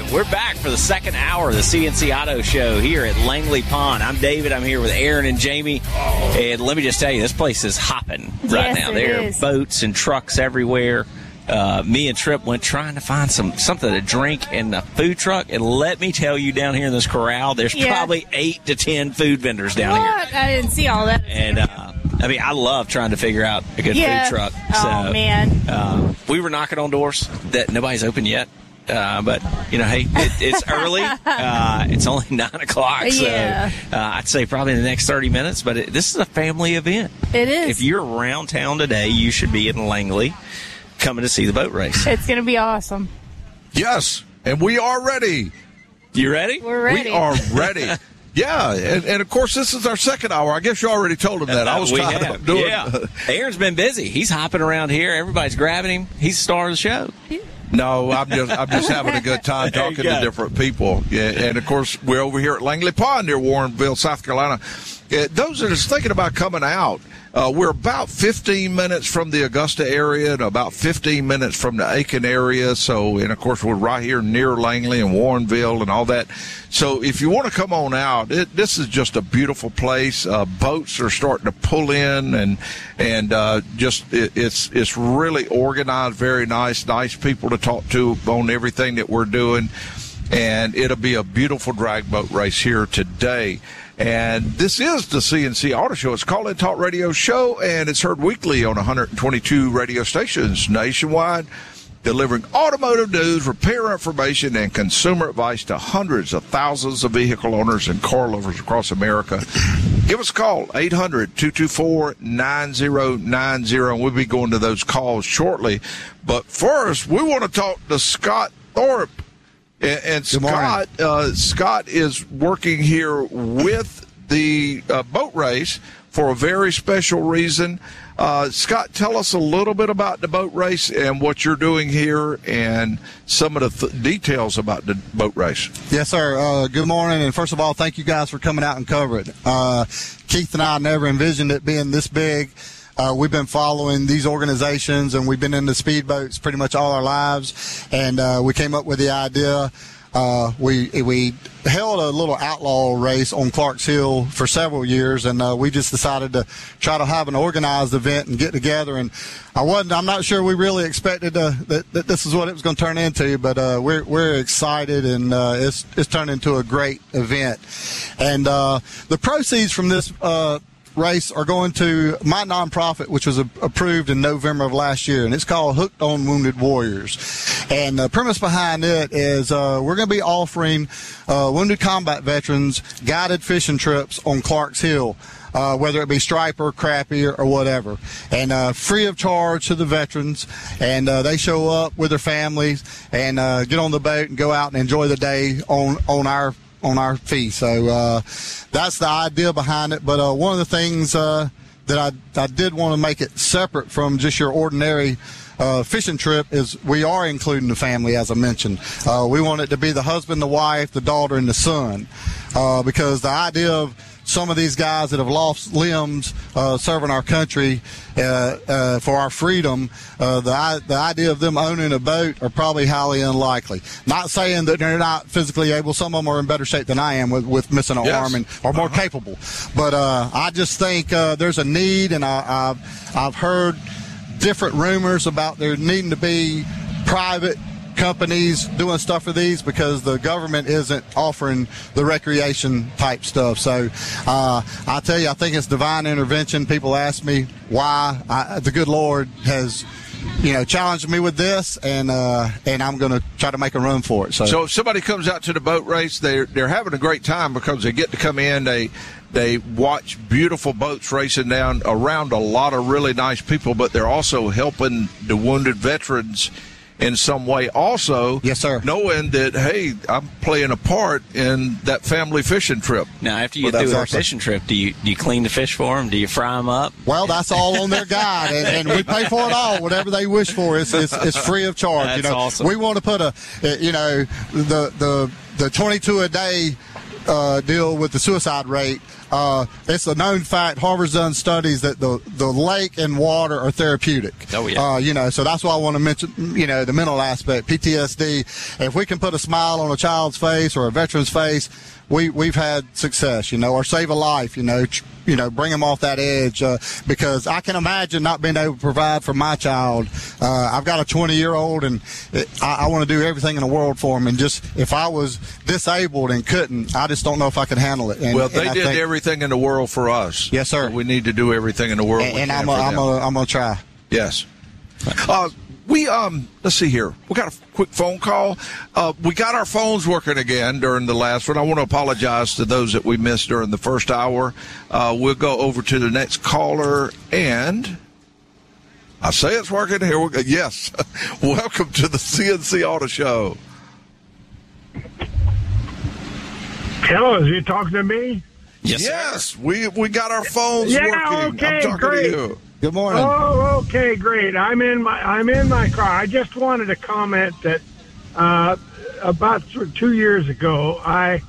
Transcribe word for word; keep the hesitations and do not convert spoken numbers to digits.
We're back for the second hour of the C N C Auto Show here at Langley Pond. I'm David. I'm here with Aaron and Jamie. And let me just tell you, this place is hopping right yes, now. It There is. are boats and trucks everywhere. Uh, me and Tripp went trying to find some something to drink in the food truck. And let me tell you, down here in this corral, there's Yeah. probably eight to ten food vendors down what? here. I didn't see all that. And, uh, I mean, I love trying to figure out a good yeah. food truck. Oh, so, man. Uh, we were knocking on doors that nobody's open yet. Uh, but, you know, hey, it, it's early. Uh, it's only nine o'clock. So Yeah. uh, I'd say probably in the next thirty minutes. But it, this is a family event. It is. If you're around town today, you should be in Langley coming to see the boat race. It's going to be awesome. Yes, and we are ready. You ready? We're ready. We are ready. Yeah, and, and, of course, this is our second hour. I guess you already told him that. I was we tired have. of doing Yeah. Aaron's been busy. He's hopping around here. Everybody's grabbing him. He's the star of the show. No, I'm just I'm just having a good time There you talking to go. different people. Yeah, and of course we're over here at Langley Pond near Warrenville, South Carolina. Uh, those that are thinking about coming out, uh, we're about fifteen minutes from the Augusta area and about fifteen minutes from the Aiken area. So, and of course we're right here near Langley and Warrenville and all that. So if you want to come on out, it, this is just a beautiful place. Uh, boats are starting to pull in, and and uh, just it, it's it's really organized, very nice, nice people to talk to on everything that we're doing, and it'll be a beautiful drag boat race here today. And this is the C N C Auto Show. It's a call-in talk radio show, and it's heard weekly on one hundred twenty-two radio stations nationwide, delivering automotive news, repair information, and consumer advice to hundreds of thousands of vehicle owners and car lovers across America. Give us a call, eight hundred, two two four, nine zero nine zero, and we'll be going to those calls shortly. But first, we want to talk to Scott Thorpe. And, and Scott, uh, Scott is working here with the uh, boat race for a very special reason. Uh, Scott, tell us a little bit about the boat race and what you're doing here and some of the th- details about the boat race. Yes, sir. Uh, good morning. And first of all, thank you guys for coming out and covering it. Uh, Keith and I never envisioned it being this big. Uh, we've been following these organizations, and we've been into speedboats pretty much all our lives. And uh, we came up with the idea. Uh, we we held a little outlaw race on Clark's Hill for several years, and uh, we just decided to try to have an organized event and get together. And I wasn't, I'm not sure we really expected uh, that, that this is what it was going to turn into, but uh, we're we're excited, and uh, it's it's turned into a great event. And uh, the proceeds from this Uh, race are going to my nonprofit, which was a- approved in November of last year, and it's called Hooked on Wounded Warriors. And the premise behind it is uh, we're going to be offering uh, wounded combat veterans guided fishing trips on Clark's Hill, uh, whether it be striper, crappie, or, or whatever, and uh, free of charge to the veterans. And uh, they show up with their families and uh, get on the boat and go out and enjoy the day on on our on our fee. So uh, that's the idea behind it. But uh, one of the things uh, that I, I did want to make it separate from just your ordinary uh, fishing trip is we are including the family, as I mentioned. Uh, we want it to be the husband, the wife, the daughter, and the son, uh, because the idea of some of these guys that have lost limbs uh, serving our country uh, uh, for our freedom, uh, the, the idea of them owning a boat are probably highly unlikely. Not saying that they're not physically able. Some of them are in better shape than I am with, with missing an Yes. arm and are more Uh-huh. capable. But uh, I just think uh, there's a need, and I, I've, I've heard different rumors about there needing to be private companies doing stuff for these because the government isn't offering the recreation type stuff. So uh, I tell you, I think it's divine intervention. People ask me why. I, the good Lord has, you know, challenged me with this, and uh, and I'm going to try to make a run for it. So, So if somebody comes out to the boat race, they're they're having a great time because they get to come in. They they watch beautiful boats racing down around a lot of really nice people, but they're also helping the wounded veterans in some way also. Yes, sir. Knowing that, hey, I'm playing a part in that family fishing trip. Now, after you Well, get through that's a awesome. fishing trip, do you do you clean the fish for them? Do you fry them up? well, that's all on their guide, and, and we pay for it all. Whatever they wish for, it's it's, it's free of charge. That's you know, awesome. we want to put a, uh, you know, the the the twenty-two a day uh, deal with the suicide rate. Uh, it's a known fact. Harvard's done studies that the, the lake and water are therapeutic. Oh, yeah. Uh, you know, so that's why I want to mention, you know, the mental aspect, P T S D. If we can put a smile on a child's face or a veteran's face, we, we've had success, you know, or save a life, you know, tr- you know, bring them off that edge. Uh, because I can imagine not being able to provide for my child. Uh, I've got a twenty-year-old, and it, I, I want to do everything in the world for him. And just if I was disabled and couldn't, I just don't know if I could handle it. And, well, they and did think, everything in the world for us. Yes, sir. So we need to do everything in the world. And, we and can I'm for a, I'm them. a, I'm gonna try. Yes. Uh, we um let's see here. We got a quick phone call. Uh, we got our phones working again during the last one. I want to apologize to those that we missed during the first hour. Uh, we'll go over to the next caller, and I say it's working. Here we go. Yes. Welcome to the C N C Auto Show. Hello, is you talking to me? Yes, Yes, we we got our phones Yeah, working. okay, I'm talking great. to you. Good morning. Oh, okay, great. I'm in my I'm in my car. I just wanted to comment that uh, about th- two years ago, I